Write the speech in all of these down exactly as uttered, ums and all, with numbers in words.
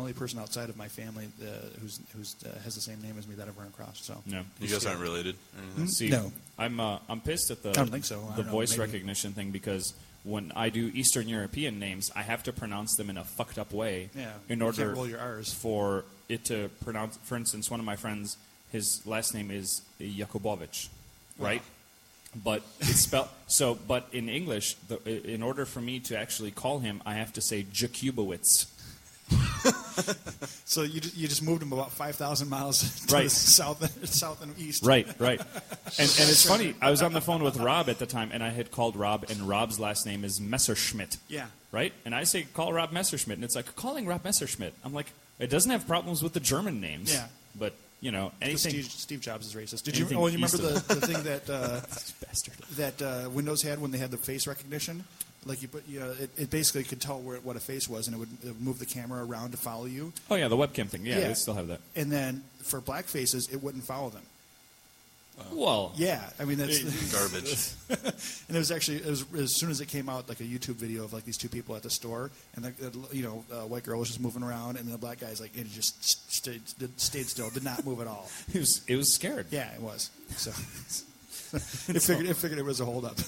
only person outside of my family uh, who's who's uh, has the same name as me that I've run across. So no, you guys aren't related. Mm-hmm. See, no, I'm uh, I'm pissed at the I don't think so. I the don't know, voice maybe. recognition thing because when I do Eastern European names, I have to pronounce them in a fucked up way Yeah, in you order can't roll your R's. for it to pronounce. For instance, one of my friends, his last name is Jakubowicz, right? Wow. But it's spelled so. But in English, the, in order for me to actually call him, I have to say Jakubowicz. So you just, you just moved him about five thousand miles to Right. the south south and east. Right, right. And, and it's funny. I was on the phone with Rob at the time, and I had called Rob, and Rob's last name is Messerschmidt. Yeah. Right? And I say, call Rob Messerschmidt. And it's like, calling Rob Messerschmidt. I'm like, it doesn't have problems with the German names. Yeah. But, you know, anything. Steve, Steve Jobs is racist. Did you? anything Oh, you remember east the, of- the thing that uh, Bastard. that uh, Windows had when they had the face recognition? Like you put, you know, it, it basically could tell where, what a face was, and it would, it would move the camera around to follow you. Oh, yeah, the webcam thing. Yeah, Yeah. they still have that. And then for black faces, it wouldn't follow them. Well, Yeah, I mean that's Garbage. and it was actually it was as soon as it came out, like a YouTube video of like these two people at the store, and the, the you know uh, white girl was just moving around, and the black guy's like it just stayed stayed still, did not move at all. it was, it was scared. Yeah, it was. So it figured it figured it was a hold up.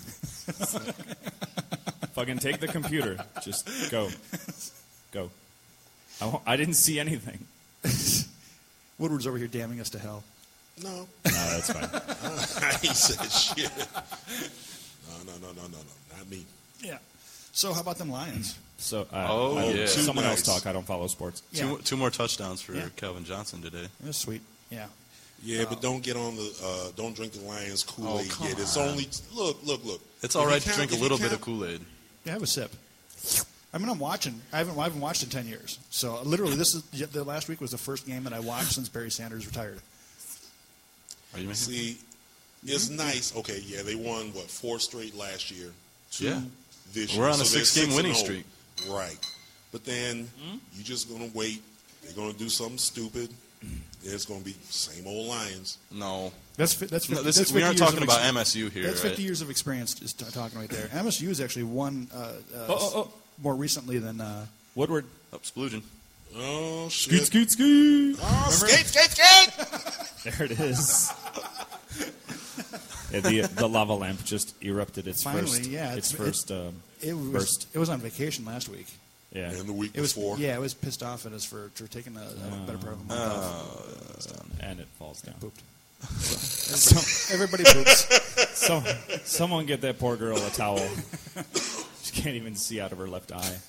Fucking take the computer. Just go. Go. I, won't- I didn't see anything. Woodward's over here damning us to hell. No, No, that's fine. I ain't said shit. No, no, no, no, no, no, not me. Yeah. So how about them Lions? So, uh, Oh, I- yeah. someone Too else nice. talk. I don't follow sports. Yeah. Two, two more touchdowns for Yeah. Calvin Johnson today. It was sweet. Yeah. Yeah, but don't get on the, uh, don't drink the Lions Kool-Aid Oh, come yet. It's on. only, look, look, look. It's If all you right to count- drink a if you little bit count- of Kool-Aid. Yeah, have a sip. I mean, I'm watching. I haven't. I haven't watched in ten years. So literally, this is the last week was the first game that I watched since Barry Sanders retired. Are you making See, it's nice. Okay, yeah, they won, what, four straight last year? Two Yeah. this We're year. on a So they're six-game six winning and oh. streak. Right. But then you're just going to wait. They're going to do something stupid. Then it's going to be same old Lions. No. That's fi- that's, No, fifty, this, that's we fifty aren't years talking of about ex- M S U here, That's right? fifty years of experience just t- talking right there. M S U has actually won uh, uh, Oh, oh, oh. more recently than. Uh, Woodward. Up Sploogen. Oh, Scoot, shit. scoot, scoot. Oh, skate, skate, skate! There it is. Yeah, the the lava lamp just erupted its Finally, first yeah, its it's- first um, it was burst. it was on vacation last week. Yeah. And the week It was before. yeah, it was pissed off at us for, for taking a, a better part of a month off. And it falls down. Pooped. So, everybody poops. So, someone get that poor girl a towel. She can't even see out of her left eye.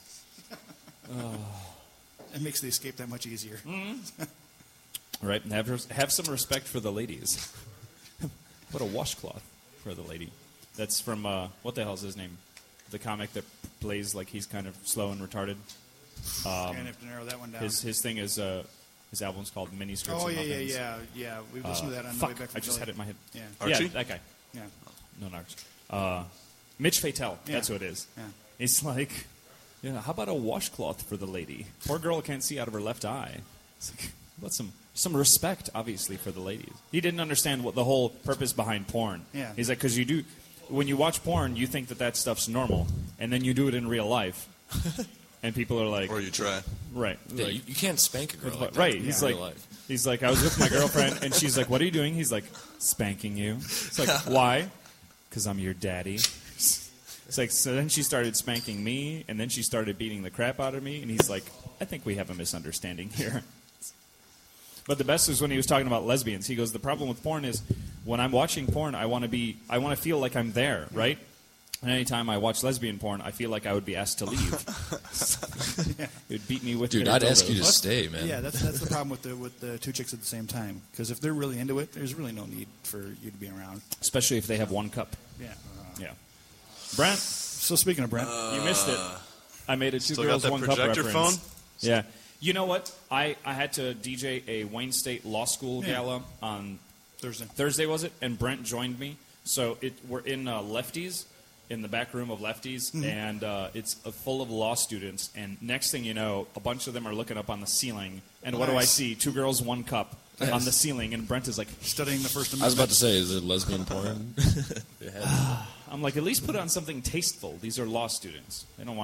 It makes the escape that much easier. Right, and have have some respect for the ladies. Put a washcloth for the lady. That's from uh, what the hell's his name? The comic that plays like he's kind of slow and retarded. I'm gonna have to narrow that one down. His his thing is uh, his album's called Mini Skirts. oh and yeah, yeah, Muffins. yeah, yeah. We Uh, listened to that on the fuck, way back from I just Philly. had it in my head. Yeah, Archie? Yeah, that guy. yeah, No, not Archie. Uh, Mitch Fatel. Yeah. That's who it is. yeah. It's like, yeah, how about a washcloth for the lady? Poor girl can't see out of her left eye. It's like, what some some respect, obviously, for the ladies. He didn't understand what the whole purpose behind porn. Yeah. He's like, because you do, when you watch porn, you think that that stuff's normal, and then you do it in real life, and people are like, Or you try. right, Yeah, like, you, you can't spank a girl like that right. in He's real like, life. he's like, I was with my girlfriend, and she's like, what are you doing? He's like, spanking you. It's like, why? Because I'm your daddy. It's like, so then she started spanking me, and then she started beating the crap out of me, and he's like, I think we have a misunderstanding here. But the best is when he was talking about lesbians. He goes, the problem with porn is when I'm watching porn, I want to be, I want to feel like I'm there, right? And anytime I watch lesbian porn, I feel like I would be asked to leave. It would beat me with Dude, their I'd ask you to dildos. stay, man. Yeah, that's that's the problem with the with the two chicks at the same time. Because if they're really into it, there's really no need for you to be around. Especially if they have one cup. Yeah. Yeah. Brent, So speaking of Brent, you missed it. I made a two Still girls, got that one cup projector reference. phone? Yeah. You know what? I, I had to D J a Wayne State Law School Yeah. gala on Thursday. Thursday, was it? And Brent joined me. So it we're in uh, Lefties, in the back room of Lefties, Mm-hmm. and uh, it's uh, full of law students. And next thing you know, a bunch of them are looking up on the ceiling. And what do I Nice. see? Two girls, one cup Nice. on the ceiling. And Brent is like, Studying the First I was Amendment. about to say, is it lesbian porn? It had- I'm like, at least put on something tasteful. These are law students. They don't want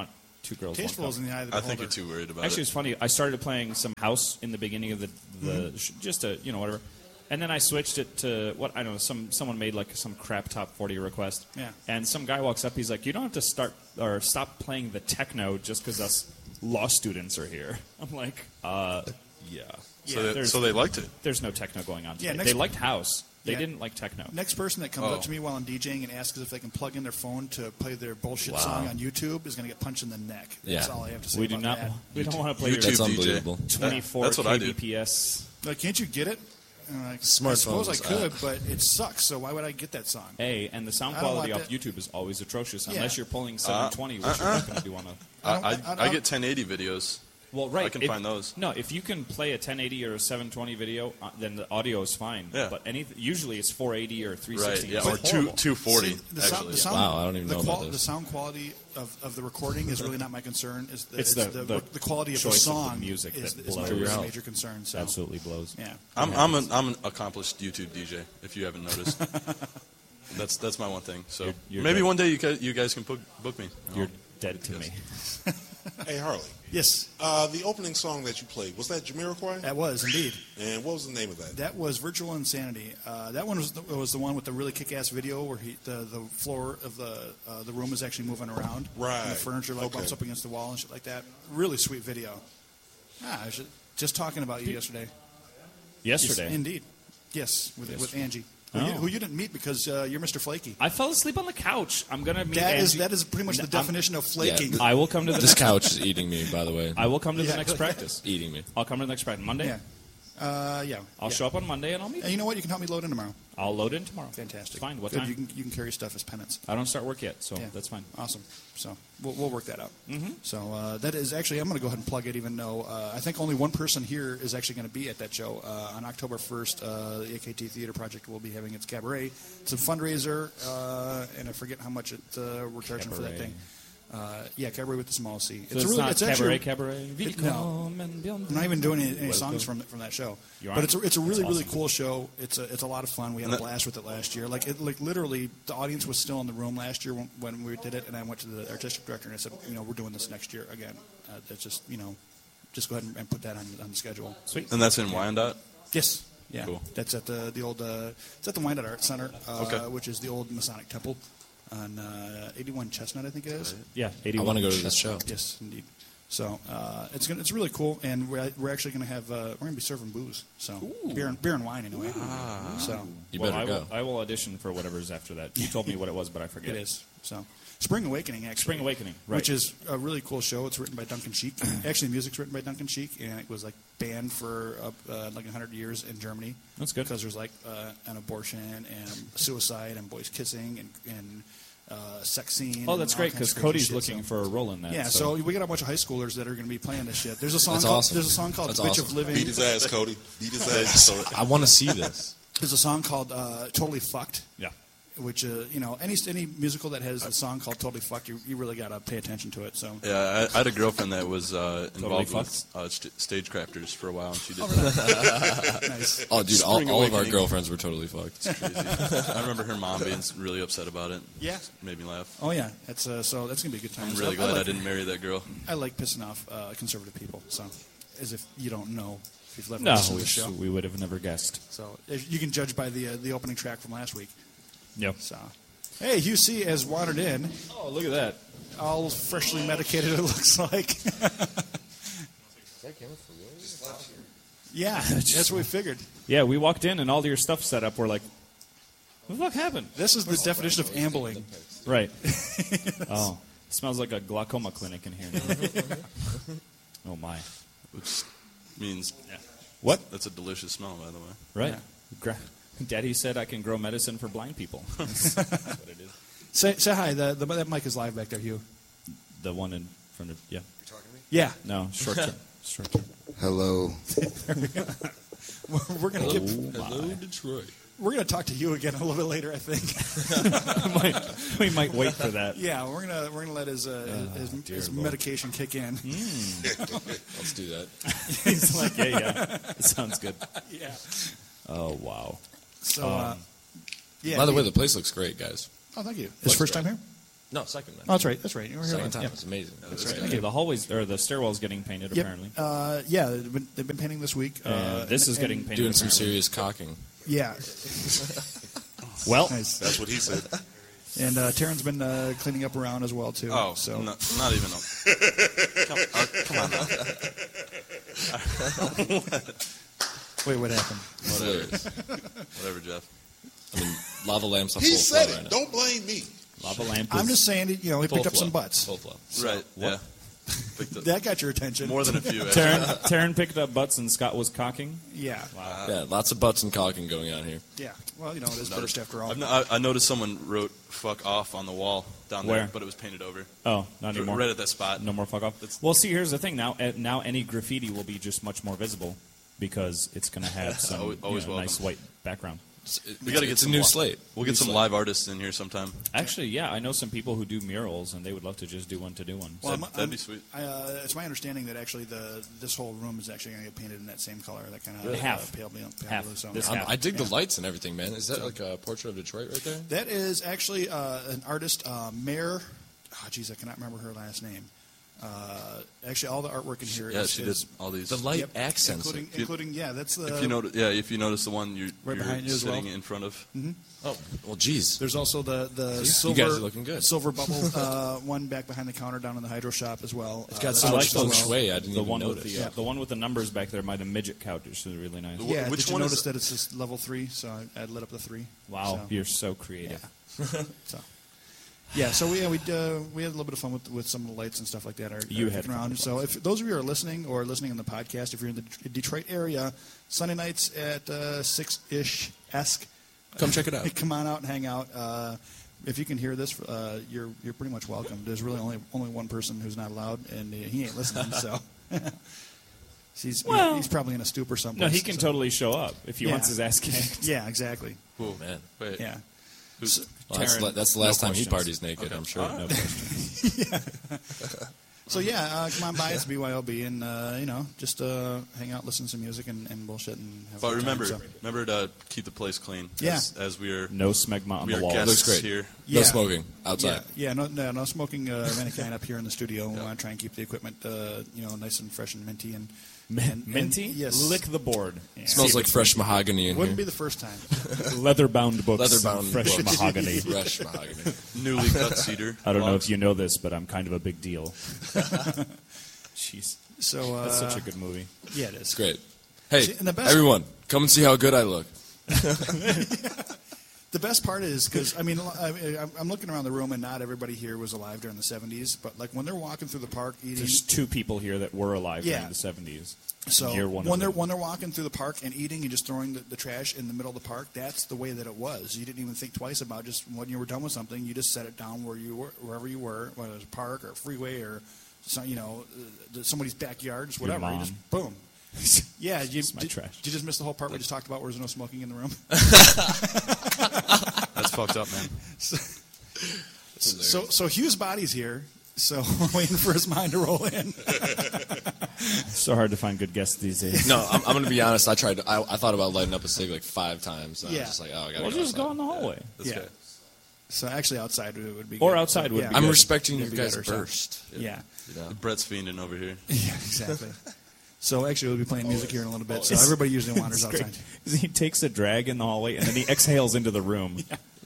Two girls, Tasteful one is cup. in the eye of the I beholder. think you're too worried about Actually, it. it's funny. I started playing some house in the beginning of the the Mm-hmm. sh- just a you know whatever, and then I switched it to what I don't know. Some someone made like some crap top forty request. Yeah. And some guy walks up. He's like, "You don't have to start or stop playing the techno just because us law students are here." I'm like, "Uh, yeah." So, Yeah, they, there's- so they liked it. There's no techno going on today. Yeah, next- they liked house. They Yeah. didn't like techno. Next person that comes Oh. up to me while I'm DJing and asks if they can plug in their phone to play their bullshit Wow. song on YouTube is going to get punched in the neck. That's Yeah. all I have to say We do about not. that. We don't want to play YouTube That's your D J. unbelievable. twenty-four That's what I do. kbps. Like, can't you get it? And I'm like, I suppose I Smartphones, could, uh, but it sucks. So why would I get that song? A and the sound I don't quality want off that. YouTube is always atrocious Yeah. unless you're pulling seven twenty, which you're not going to do on a. I, I don't- I, I don't- I get ten eighty videos. Well, right. I can if- find those. No, if you can play a ten eighty or a seven twenty video, uh, then the audio is fine. Yeah. But any usually it's four eighty or three Right, sixty. yeah, It's or two, horrible. two forty, See, the sound, actually. the sound, Wow, I don't even the know about this. The sound quality of, of the recording is really not my concern. It's the, It's the- the the quality of the choice of the song music is, that is my blows. is Out. major concern. So. Absolutely blows. Yeah. I'm, I'm, an, I'm an accomplished YouTube D J, if you haven't noticed. that's that's my one thing. So You're- you're maybe dead. one day you guys, you guys can book, book me. You're I'll- dead to me. Hey, Harley. Yes, Uh, the opening song that you played, was that Jamiroquai? that was indeed. And what was the name of that? That was Virtual Insanity. Uh, that one was the, was the one with the really kick-ass video where he, the the floor of the uh, the room is actually moving around. Right. And the furniture like Okay. bumps up against the wall and shit like that. Really sweet video. Ah, I was just, just talking about you yesterday. Yesterday, Yes, indeed. Yes, with, with Angie, who, Oh. you, who you didn't meet because uh, you're Mister Flaky. I fell asleep on the couch. I'm gonna meet That is Angie. that is pretty much the I'm- definition of flaking. I will come to the This next. couch is eating me, by the way. I will come to Yeah. the next practice. Eating me. I'll come to the next practice Monday. Yeah. Uh, yeah. I'll yeah. show up on Monday and I'll meet. And you know what? You can help me load in tomorrow. I'll load in tomorrow. Fantastic. Fine. What Good. time? You can you can carry stuff as penance. I don't start work yet, so Yeah. that's fine. Awesome. So we'll, we'll work that out. Mm-hmm. So uh, that is actually, I'm going to go ahead and plug it, even though uh, I think only one person here is actually going to be at that show. Uh, on October first, uh, the A K T Theater Project will be having its cabaret. It's a fundraiser, uh, and I forget how much it uh, we're charging for that Cabaret. thing. Uh, yeah, cabaret with the small C. So it's, a really, not it's cabaret, actually, cabaret. it- no. I'm not even doing any, any songs from from that show. You But aren't? it's a, it's a really That's really awesome. cool show. It's a it's a lot of fun. We had a And that- blast with it last year. Like it, like literally, the audience was still in the room last year when, when we did it, and I went to the artistic director and I said, you know, we're doing this next year again. Uh, it's just you know, just go ahead and, and put that on on the schedule. Sweet. And that's in Wyandotte? Yes. Yeah. Cool. That's at the the old uh, it's at the Wyandotte Art Center, uh, Okay. which is the old Masonic Temple on uh, eighty-one Chestnut, I think it is. Yeah, I eighty-one. want to go to this show. Yes, indeed. So uh, it's gonna, it's really cool, and we're, we're actually going to have uh, we're going to be serving booze, so beer and beer and wine anyway. So You well, better I go. will, I will audition for whatever's after that. You told me what it was, but I forget. it is. So Spring Awakening, actually. Spring Awakening, right. Which is a really cool show. It's written by Duncan Sheik. Actually, the music's written by Duncan Sheik, and it was like banned for uh, uh, like one hundred years in Germany. That's good. Because there's like uh, an abortion and suicide and boys kissing and, and uh, sex scene. Oh, and that's all great kinds because of crazy Cody's shit, looking so. for a role in that. Yeah, so. we got a bunch of high schoolers that are going to be playing this shit. There's a song That's called awesome. There's a song called That's "Bitch awesome. of Living." Beat his ass, Cody. Beat his ass. I want to see this. There's a song called uh, "Totally Fucked." yeah. Which uh, you know, any any musical that has a song called "Totally Fucked," you, you really got to pay attention to it. So Yeah, I, I had a girlfriend that was uh, involved fucked? with uh, st- Stagecrafters for a while, and she did nice. Oh, dude, all, Spring all of our Awakening. girlfriends were totally fucked. crazy. I remember her mom being really upset about it. Yeah. Made me laugh. Oh yeah, that's uh, so that's gonna be a good time. I'm So really glad I, like, didn't marry that girl. I like pissing off uh, conservative people. So, as if you don't know if you've never No, listened to we, the show. we would have never guessed. So if you can judge by the uh, the opening track from last week. Yep. So, hey, Hugh C has wandered in, Oh, look at that. all freshly medicated. It looks like. Yeah, that's what we figured. Yeah, we walked in and all your stuff set up. We're like, what the fuck happened? This is the definition of ambling. Right. Oh, smells like a glaucoma clinic in here. Oh my. Which means What? that's a delicious smell, by the way. Right. Yeah. Gra- Daddy said I can grow medicine for blind people. That's what it is. Say, say hi. The, the that mic is live back there, Hugh. The one in front of yeah. Yeah, No, short term. Short term. Hello. we're, we're gonna get, Hello, Detroit. we're gonna talk to you again a little bit later, I think. we, might, we might wait for that. Yeah, we're gonna we're gonna let his uh, his, dear his Lord. medication kick in. Let's do that. He's like, yeah, yeah. It sounds good. Yeah. Oh wow. So, uh, yeah. By the he- way, the place looks great, guys. oh, thank you. His first time here. No, second night. Oh, that's right. That's right. You were here Second last- time. yeah. It's amazing. That's right. Yeah, Thank you. the hallways or the stairwell's getting painted Yep. apparently. Uh, yeah, they've been, they've been painting this week. Uh, Uh, this is and- getting painted. Doing some apparently. serious cocking. Yeah. Well, Nice. That's what he said. And uh, Taryn's been uh, cleaning up around as well too. Oh, so no, not even. A, come, uh, come on now. wait, what happened? Hilarious. Whatever, Jeff. I mean, lava lamps on He full said flow it. right now. Don't blame me. lava lamp. I'm is just saying, you know, he Full picked up flow. some butts. Full flow. Right. Yeah. Picked up That got your attention. more than a few. Actually. Taryn, Taryn picked up butts and Scott was cocking. Yeah. Wow. Yeah, lots of butts and cocking going on here. Yeah. Well, you know, it is first after all. I've no, I, I noticed someone wrote "fuck off" on the wall down there, Where? but it was painted over. Oh, not anymore. Right at that spot. No more fuck off. That's- Well, see, here's the thing. Now, uh, now any graffiti will be just much more visible because it's going to have some Always- you always know, nice welcome. white background. We got to get it's some a new li- slate. We'll get New some slate. live artists in here sometime. Actually, yeah, I know some people who do murals, and they would love to just do one to do one. Well, That'd- I'm- that'd be sweet. I, uh, it's my understanding that actually the this whole room is actually going to get painted in that same color, that kind of Half. uh, pale, pale, pale Half. blue. So This I'm, half. I dig Yeah. the lights and everything, man. Is that like a portrait of Detroit right there? that is actually uh, an artist, uh, Mare. Oh, geez, I cannot remember her last name. Uh, actually, all the artwork in here Yeah, is, she is- did all these. The light yep, accents. including, it. you- including yeah, that's the. if you notice, yeah, if you notice the one you're, Right you're behind you as sitting well. in front of. Oh, well, geez. There's also the the You silver guys are looking good. silver bubble uh, one back behind the counter down in the hydro shop as well. It's Uh, got that's so I much like feng those- shui, I didn't the even one notice. with the uh, the one with the numbers back there by the midget couch is really nice. The- Yeah, Which did you one is- notice that it's just level three? So I, I lit up the three. Wow, So, you're so creative. so. Yeah, so we yeah, we uh, we had a little bit of fun with with some of the lights and stuff like that. Are, You are had kicking fun around. with So if those of you are listening or listening on the podcast, if you're in the D- Detroit area, Sunday nights at uh, six ish esque, Come check it out. come on out and hang out. Uh, if you can hear this, uh, you're you're pretty much welcome. There's really only only one person who's not allowed, and uh, he ain't listening. So he's Well- he's probably in a stoop or something. No, he can totally show up if he Yeah. wants his ass kicked. Yeah, exactly. Cool. Man. Wait. Yeah. Who's, Well, that's, Taryn, the- that's the no last time he questions. parties naked, I'm sure. No question. So yeah, uh, come on by. It's B Y O B, and uh, you know, just uh, hang out, listen to some music, and, and bullshit, and have a but good remember, time, so. remember to keep the place clean. Yeah. As, as we are, No smegma on we the are walls. guests Looks great. here. No Yeah. smoking outside. Yeah, yeah, no, no, no smoking uh, of any kind up here in the studio. We want to try and keep the equipment, uh, you know, nice and fresh and minty and, Min- and minty. And, yes, Lick the board. Yeah. Smells See like if fresh mahogany in Wouldn't be here. the first time. Leather-bound books. Leather-bound fresh books. mahogany. Fresh mahogany. Newly cut cedar. I don't know logs. if you know this, but I'm kind of a big deal. Jeez, So uh, that's such a good movie. yeah, it is. It's great. Hey, See, and the best- everyone, come and see how good I look. The best part is because I mean I, I'm looking around the room and not everybody here was alive during the seventies, but like when they're walking through the park eating. There's two people here that were alive Yeah. during the seventies. So You're one when of they're them. when they're walking through the park and eating and just throwing the, the trash in the middle of the park, that's the way that it was. You didn't even think twice about just when you were done with something. You just set it down where you were, wherever you were, whether it was a park or a freeway or some, you know uh, somebody's backyard, just whatever. You mom. just boom. Yeah, you, It's my did, trash. did you just miss the whole part we just talked about where there's no smoking in the room? That's fucked up, man. So so Hugh's body's here. So we're waiting for his mind to roll in. So hard to find good guests these days. No, I'm, I'm going to be honest. I tried. To, I, I thought about lighting up a cig like five times. And I Yeah. was just like, oh, I got to Well, go just go outside. in the hallway. That's Yeah. good. So actually, outside would would be Or good. outside would yeah. be I'm good. respecting That'd you be guys' better, so- burst. Yeah. You know? Brett's fiending over here. Yeah, exactly. So actually, we'll be playing music here in a little bit. So It's- everybody usually wanders It's great. outside. He takes a drag in the hallway and then he exhales into the room.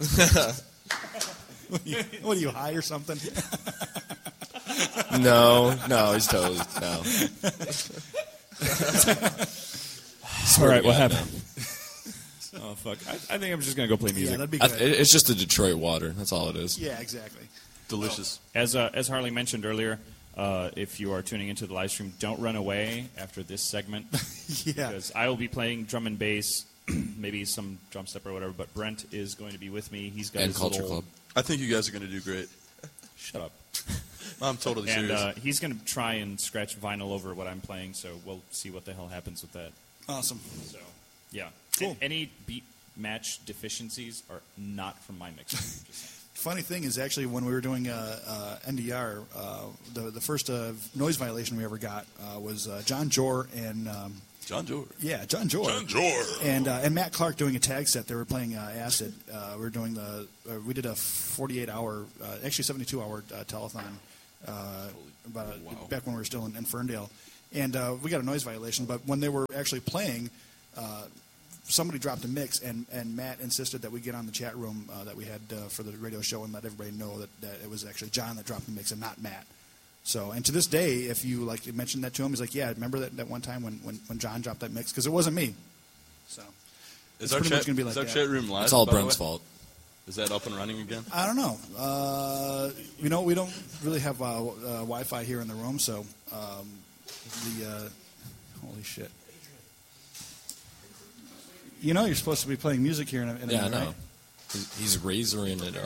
What are you, high or something? No, no, he's totally no. All right, what God, happened? Oh fuck! I, I think I'm just gonna go play Yeah, music. that'd be I, good. it- it's just the Detroit water. That's all it is. Yeah, exactly. Delicious. As uh, as Harley mentioned earlier, uh, if you are tuning into the live stream, don't run away after this segment Yeah. because I will be playing drum and bass, maybe some drum step or whatever. But Brent is going to be with me. He's got And his Culture little, Club. I think you guys are going to do great. Shut up. I'm totally And serious. uh, he's going to try and scratch vinyl over what I'm playing. So we'll see what the hell happens with that. Awesome. So yeah, Cool. And any beat match deficiencies are not from my mixer. Just saying. Funny thing is, actually, when we were doing uh, uh, N D R, uh, the the first uh, noise violation we ever got uh, was uh, John Jor and um, John George. yeah, John Jor, John Jor. and uh, and Matt Clark doing a tag set. They were playing uh, Acid. Uh, we were doing the uh, we did a forty-eight hour, uh, actually seventy-two hour uh, telethon uh, about Wow. back when we were still in, in Ferndale, and uh, we got a noise violation. But when they were actually playing. Uh, Somebody dropped a mix, and, and Matt insisted that we get on the chat room uh, that we had uh, for the radio show and let everybody know that, that it was actually John that dropped the mix and not Matt. So, and to this day, if you like you mentioned that to him, he's like, "Yeah, remember that, that one time when, when, when John dropped that mix because it wasn't me." So, Is it's our pretty chat, much gonna be like is our that. chat room live? It's all by the Brent's way? fault. Is that up and running again? I don't know. Uh, you know, we don't really have uh, uh, Wi-Fi here in the room, so um, the uh, holy shit. You know, you're supposed to be playing music here in a, in a Yeah, I minute, know. right? He's, he's razoring it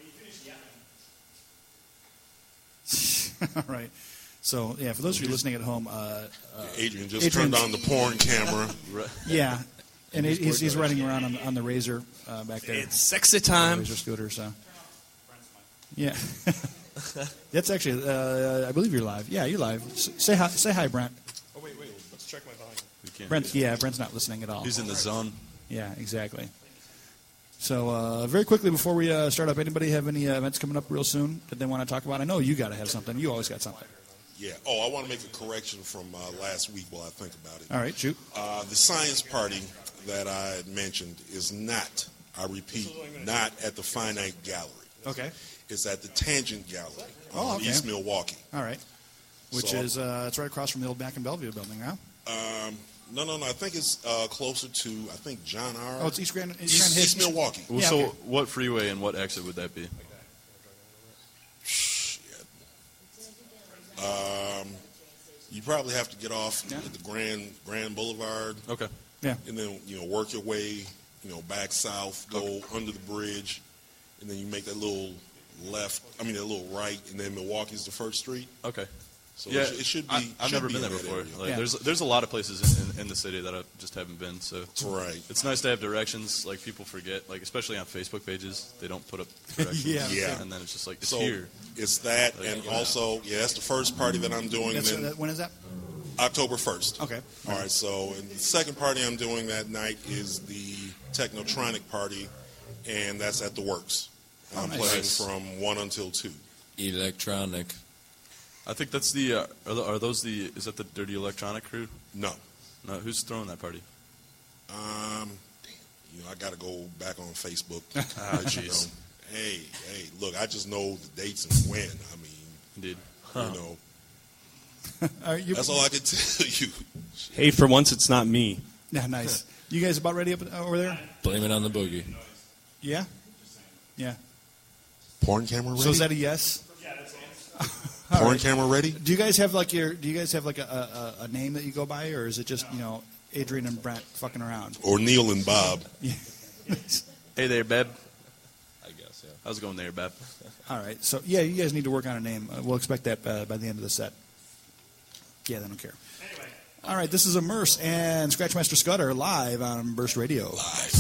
up. All right. So, yeah, for those of you listening at home, uh, Adrian just Adrian- turned on the porn camera. Right. yeah, and he- he's, he's riding around on, on the Razor uh, back there. It's sexy The time. Razor scooter, so. Yeah. That's actually, uh, I believe you're live. Yeah, you're live. S- say hi, say hi, Brent. Oh, wait, wait. Let's check my volume. We can't. Brent, yeah, Brent's not listening at all. He's in the zone. Yeah, exactly. So, uh, very quickly before we uh, start up, anybody have any uh, events coming up real soon that they want to talk about? I know you got to have something. You always got something. Yeah. Oh, I want to make a correction from uh, last week while I think about it. All right, shoot. Uh, the science party that I had mentioned is not, I repeat, not at the Finite Gallery. Okay. It's at the Tangent Gallery Oh, on okay. East Milwaukee. All right. Which So- is, uh, it's right across from the old Back in Bellevue building, huh? Um, no, no, no. I think it's uh, closer to, I think, John R. Oh, it's East Grand, East Grand East, Hills. East Milwaukee. Well, Yeah, so, okay. what freeway and what exit would that be? Shit. Um, you probably have to get off Yeah. at the Grand Grand Boulevard, Okay. Yeah. and then you know work your way, you know, back south, go under the bridge, and then you make that little left. I mean, that little right, and then Milwaukee's the first street. Okay. So Yeah, it, sh- it should be. I, I've should never be been in there that before. area. Like, Yeah. There's there's a lot of places in, in, in the city that I just haven't been. So Right. it's nice to have directions. Like people forget, like especially on Facebook pages, they don't put up directions. Yeah. Yeah. And then it's just like it's So here. it's that, Like, and you know. also, yeah, that's the first party that I'm doing. That's, and then that, when is that? October first. Okay. All right. So and the second party I'm doing that night is the Technotronic party, and that's at the Works. And Oh, I'm nice. playing Nice. from one until two. Electronic. I think that's the. Uh, are, the, are those the? Is that the Dirty Electronic crew? No. No, who's throwing that party? Um, damn, you know, I got to go back on Facebook. Ah, You jeez. know, hey, hey, look, I just know the dates and when. I mean, Indeed. you know, All right, you, that's all I can tell you. Hey, for once, it's not me. Yeah, nice. You guys about ready up over there? Blame it on the boogie. Yeah? Yeah. Porn camera ready? So is that a yes? Porn camera ready? Do you guys have like your? Do you guys have like a, a, a name that you go by, or is it just you know Adrian and Brent fucking around? Or Neil and Bob? Yeah. Hey there, Beb. I guess, yeah. How's it going there, Beb? All right. So yeah, you guys need to work on a name. Uh, we'll expect that uh, by the end of the set. Yeah, they don't care. All right, this is Immerse and Scratchmaster Scudder live on Burst Radio. Live.